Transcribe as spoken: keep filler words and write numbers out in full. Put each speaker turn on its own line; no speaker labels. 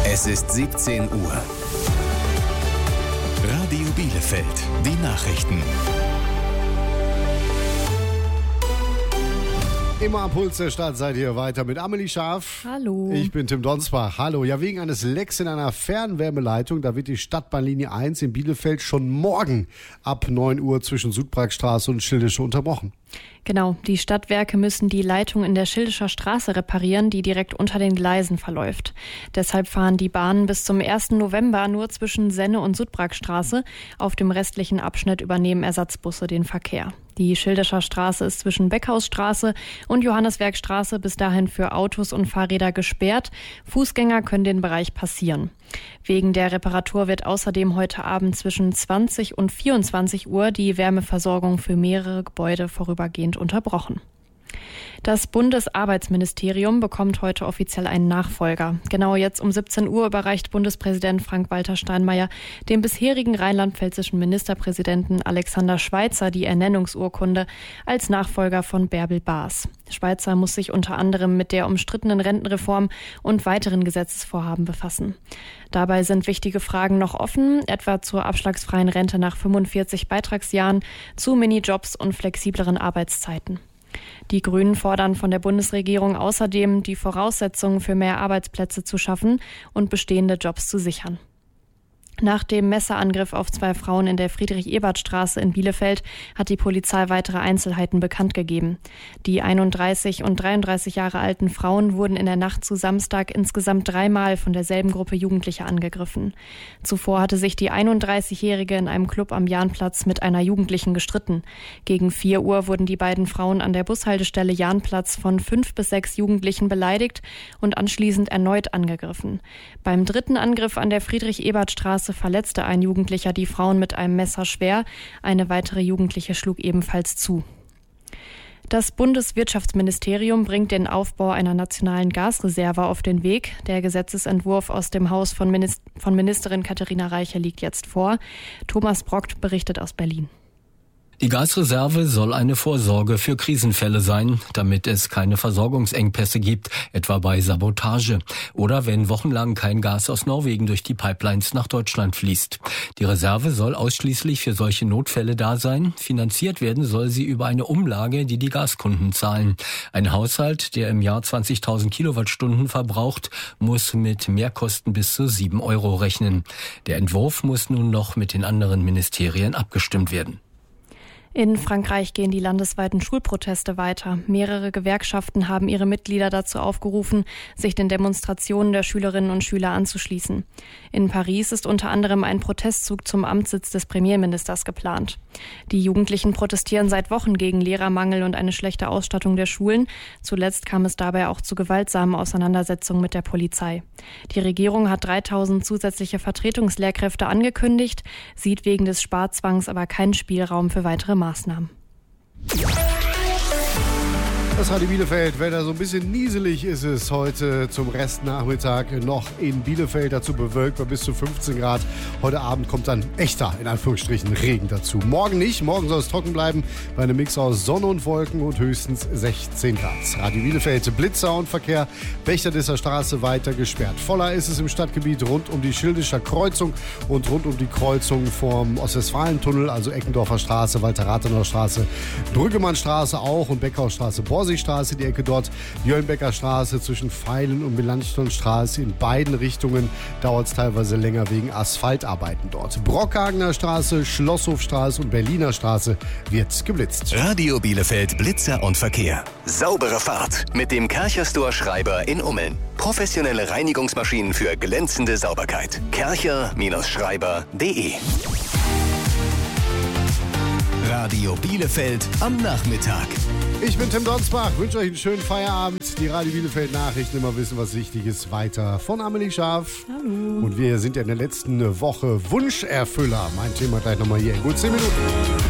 Es ist siebzehn Uhr. Radio Bielefeld, die Nachrichten.
Immer am Puls der Stadt seid ihr weiter mit Amelie Scharf.
Hallo.
Ich bin Tim Donsbach. Hallo. Ja, wegen eines Lecks in einer Fernwärmeleitung, da wird die Stadtbahnlinie eins in Bielefeld schon morgen ab neun Uhr zwischen Südbrackstraße und Schildische unterbrochen.
Genau, die Stadtwerke müssen die Leitung in der Schildischer Straße reparieren, die direkt unter den Gleisen verläuft. Deshalb fahren die Bahnen bis zum ersten November nur zwischen Senne und Südbrackstraße. Auf dem restlichen Abschnitt übernehmen Ersatzbusse den Verkehr. Die Schildischer Straße ist zwischen Beckhausstraße und Johanneswerkstraße bis dahin für Autos und Fahrräder gesperrt. Fußgänger können den Bereich passieren. Wegen der Reparatur wird außerdem heute Abend zwischen zwanzig und vierundzwanzig Uhr die Wärmeversorgung für mehrere Gebäude vorübergehend unterbrochen. Das Bundesarbeitsministerium bekommt heute offiziell einen Nachfolger. Genau jetzt um siebzehn Uhr überreicht Bundespräsident Frank-Walter Steinmeier dem bisherigen rheinland-pfälzischen Ministerpräsidenten Alexander Schweitzer die Ernennungsurkunde als Nachfolger von Bärbel Baas. Schweitzer muss sich unter anderem mit der umstrittenen Rentenreform und weiteren Gesetzesvorhaben befassen. Dabei sind wichtige Fragen noch offen, etwa zur abschlagsfreien Rente nach fünfundvierzig Beitragsjahren, zu Minijobs und flexibleren Arbeitszeiten. Die Grünen fordern von der Bundesregierung außerdem, die Voraussetzungen für mehr Arbeitsplätze zu schaffen und bestehende Jobs zu sichern. Nach dem Messerangriff auf zwei Frauen in der Friedrich-Ebert-Straße in Bielefeld hat die Polizei weitere Einzelheiten bekannt gegeben. Die einunddreißig und dreiunddreißig Jahre alten Frauen wurden in der Nacht zu Samstag insgesamt dreimal von derselben Gruppe Jugendlicher angegriffen. Zuvor hatte sich die einunddreißigjährige in einem Club am Jahnplatz mit einer Jugendlichen gestritten. Gegen vier Uhr wurden die beiden Frauen an der Bushaltestelle Jahnplatz von fünf bis sechs Jugendlichen beleidigt und anschließend erneut angegriffen. Beim dritten Angriff an der Friedrich-Ebert-Straße verletzte ein Jugendlicher die Frauen mit einem Messer schwer. Eine weitere Jugendliche schlug ebenfalls zu. Das Bundeswirtschaftsministerium bringt den Aufbau einer nationalen Gasreserve auf den Weg. Der Gesetzesentwurf aus dem Haus von, Minister- von Ministerin Katharina Reiche liegt jetzt vor. Thomas Brockt berichtet aus Berlin.
Die Gasreserve soll eine Vorsorge für Krisenfälle sein, damit es keine Versorgungsengpässe gibt, etwa bei Sabotage oder wenn wochenlang kein Gas aus Norwegen durch die Pipelines nach Deutschland fließt. Die Reserve soll ausschließlich für solche Notfälle da sein. Finanziert werden soll sie über eine Umlage, die die Gaskunden zahlen. Ein Haushalt, der im Jahr zwanzigtausend Kilowattstunden verbraucht, muss mit Mehrkosten bis zu sieben Euro rechnen. Der Entwurf muss nun noch mit den anderen Ministerien abgestimmt werden.
In Frankreich gehen die landesweiten Schulproteste weiter. Mehrere Gewerkschaften haben ihre Mitglieder dazu aufgerufen, sich den Demonstrationen der Schülerinnen und Schüler anzuschließen. In Paris ist unter anderem ein Protestzug zum Amtssitz des Premierministers geplant. Die Jugendlichen protestieren seit Wochen gegen Lehrermangel und eine schlechte Ausstattung der Schulen. Zuletzt kam es dabei auch zu gewaltsamen Auseinandersetzungen mit der Polizei. Die Regierung hat dreitausend zusätzliche Vertretungslehrkräfte angekündigt, sieht wegen des Sparzwangs aber keinen Spielraum für weitere Maßnahmen.
Das Radio Bielefeld, Wetter so ein bisschen nieselig ist es heute zum Restnachmittag noch in Bielefeld, dazu bewölkt bei bis zu fünfzehn Grad. Heute Abend kommt dann echter, in Anführungsstrichen, Regen dazu. Morgen nicht, morgen soll es trocken bleiben bei einem Mix aus Sonne und Wolken und höchstens sechzehn Grad. Radio Bielefeld, Blitzer und Verkehr, Bechterdisser Straße weiter gesperrt. Voller ist es im Stadtgebiet rund um die Schildischer Kreuzung und rund um die Kreuzung vom Ostwestfalentunnel, also Eckendorfer Straße, Walter-Rathenau Straße, Brüggemannstraße auch und Beckhausstraße, Borsigstraße, die Ecke dort, Jöllenbecker Straße zwischen Pfeilen und Melanchthonstraße. In beiden Richtungen dauert es teilweise länger wegen Asphaltarbeiten dort. Brockhagener Straße, Schlosshofstraße und Berliner Straße wird geblitzt.
Radio Bielefeld, Blitzer und Verkehr. Saubere Fahrt mit dem Kärcher-Store Schreiber in Ummeln. Professionelle Reinigungsmaschinen für glänzende Sauberkeit. Kärcher Schreiber punkt de Radio Bielefeld am Nachmittag.
Ich bin Tim Donsbach, wünsche euch einen schönen Feierabend. Die Radio Bielefeld Nachrichten, immer wissen, was wichtig ist. Weiter von Amelie Scharf.
Hallo.
Und wir sind ja in der letzten Woche Wunscherfüller. Mein Thema gleich nochmal hier in gut zehn Minuten.